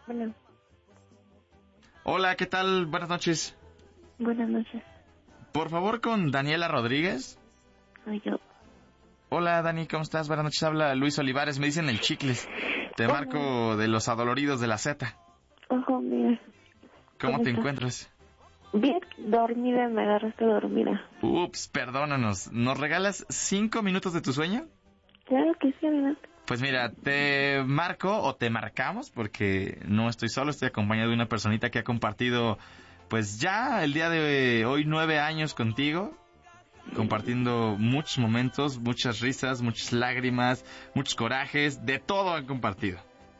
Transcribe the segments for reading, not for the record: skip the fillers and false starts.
Bueno, Hola, ¿qué tal? Buenas noches. buenas noches. Por favor, con Daniela Rodríguez. Soy yo. Hola, Dani, ¿cómo estás? Buenas noches, habla Luis Olivares, me dicen el Chicles. Te Hola. marco de los adoloridos de la Z. Ojo, mira. ¿Cómo te estás? encuentras? Bien, dormida, me agarraste dormida. Ups, perdónanos. ¿Nos regalas 5 minutos de tu sueño? Claro que sí, adelante. Pues mira, te marco o te marcamos porque no estoy solo, estoy acompañado de una personita que ha compartido pues ya el día de hoy 9 años contigo, compartiendo muchos momentos, muchas risas, muchas lágrimas, muchos corajes, de todo han compartido.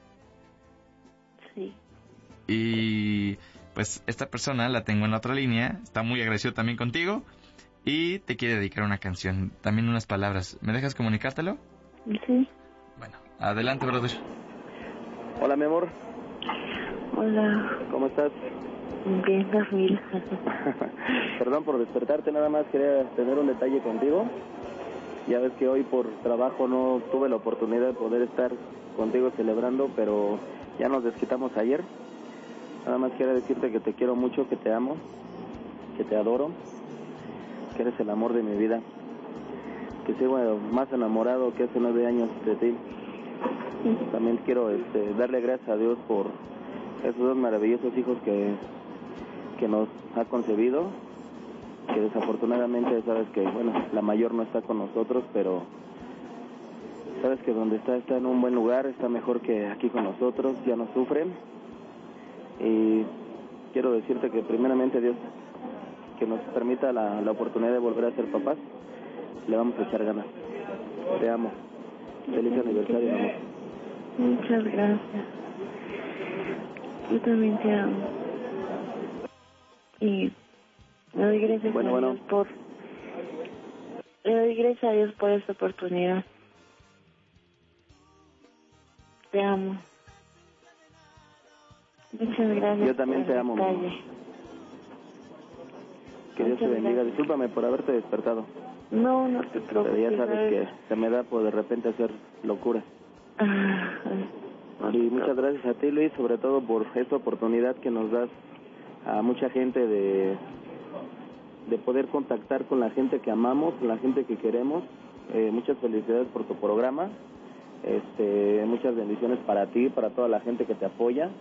Sí. Y pues esta persona la tengo en la otra línea, está muy agradecido también contigo y te quiere dedicar una canción, también unas palabras. ¿Me dejas comunicártelo? Sí. Bueno, adelante, brother. Hola, mi amor. Hola. ¿Cómo estás? Bien, dormida. Perdón por despertarte, nada más quería tener un detalle contigo. Ya ves que hoy por trabajo no tuve la oportunidad de poder estar contigo celebrando, pero ya nos desquitamos ayer. Nada más quiero decirte que te quiero mucho, que te amo, que te adoro, que eres el amor de mi vida, que sigo más enamorado que hace 9 años de ti. También quiero darle gracias a Dios por esos 2 maravillosos hijos que nos ha concebido, que desafortunadamente sabes que, bueno, la mayor no está con nosotros, pero sabes que donde está en un buen lugar, está mejor que aquí con nosotros, ya no sufren. Y quiero decirte que primeramente Dios, que nos permita la oportunidad de volver a ser papás, le vamos a echar ganas. Te amo. Feliz aniversario, amor. Muchas gracias. Yo también te amo. Y le doy gracias a Dios por... Le doy gracias a Dios por esta oportunidad. Te amo. Muchas gracias. Yo también te amo, mi amor. Que Dios te bendiga. Discúlpame por haberte despertado. No, no te preocupes. Pero ya sabes que se me da por de repente hacer locura. Y muchas gracias a ti, Luis, sobre todo por esta oportunidad que nos das a mucha gente de poder contactar con la gente que amamos, con la gente que queremos. Muchas felicidades por tu programa. Muchas bendiciones para ti, para toda la gente que te apoya.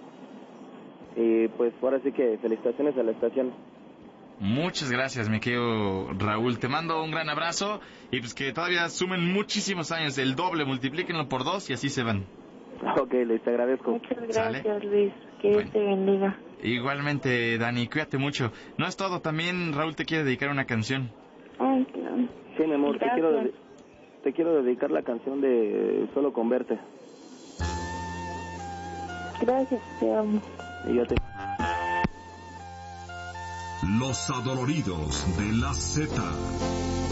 Y pues ahora sí que felicitaciones a la estación. Muchas gracias, mi querido Raúl. Te mando un gran abrazo y pues que todavía sumen muchísimos años, el doble, multiplíquenlo por 2 y así se van. Ok, Luis, te agradezco. Muchas gracias, ¿Sale? Luis. Que Dios te bendiga. Igualmente, Dani, cuídate mucho. No es todo, también Raúl te quiere dedicar una canción. Ay, claro. Sí, mi amor, te quiero dedicar la canción de Solo con verte. Gracias, te amo. Y yo te... Los adoloridos de la Z.